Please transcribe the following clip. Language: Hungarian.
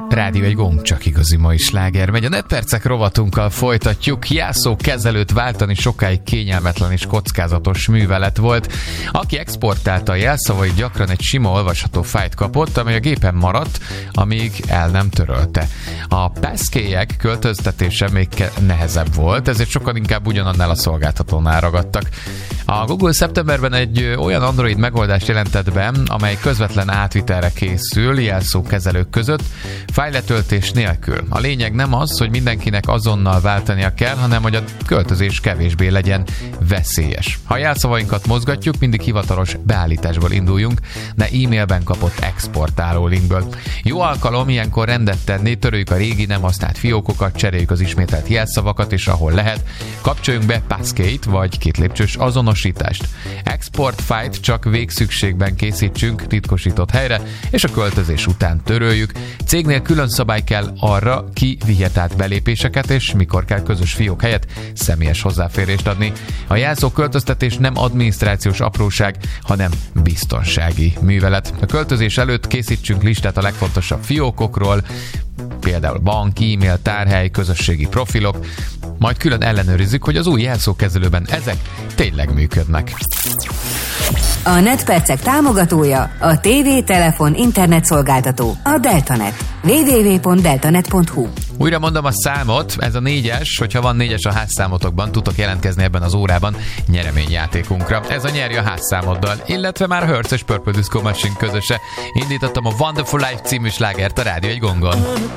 Rádió egy gong, csak igazi mai sláger megy. A netpercek rovatunkkal folytatjuk. Jelszókezelőt váltani sokáig kényelmetlen és kockázatos művelet volt. Aki exportálta a jelszavait, gyakran egy sima olvasható fájlt kapott, amely a gépen maradt, amíg el nem törölte. A passkeyek költöztetése még nehezebb volt, ezért sokan inkább ugyanannál a szolgáltatónál ragadtak. A Google szeptemberben egy olyan Android megoldást jelentett be, amely közvetlen átvitelre készül jelszókezelők között, fájletöltés nélkül. A lényeg nem az, hogy mindenkinek azonnal váltania kell, hanem hogy a költözés kevésbé legyen veszélyes. Ha a jelszavainkat mozgatjuk, mindig hivatalos beállításból induljunk, ne e-mailben kapott exportáló linkből. Jó alkalom ilyenkor rendet tenni, töröljük a régi, nem használt fiókokat, cseréljük az ismételt jelszavakat, és ahol lehet, kapcsoljunk be passkeyt vagy kétlépcsős azonosítást. Export fájlt csak végszükségben készítsünk titkosított helyre, és a költözés után töröljük. Cégnél külön szabály kell arra, ki vihet át belépéseket, és mikor kell közös fiók helyett személyes hozzáférést adni. A jelszó költöztetés nem adminisztrációs apróság, hanem biztonsági művelet. A költözés előtt készítsünk listát a legfontosabb fiókokról, például bank, e-mail, tárhely, közösségi profilok, majd külön ellenőrizzük, hogy az új jelszókezelőben ezek tényleg működnek. A netpercek támogatója a TV, telefon, internet szolgáltató, a Deltanet. www.deltanet.hu. Újra mondom a számot, ez a 4-es, hogyha van 4-es a házszámotokban, tudtok jelentkezni ebben az órában nyereményjátékunkra. Ez a nyerj a házszámoddal, illetve már Hertz és Purple Disco Machine közöse. Indítottam a Wonderful Life című slágert a Rádió egy gongon.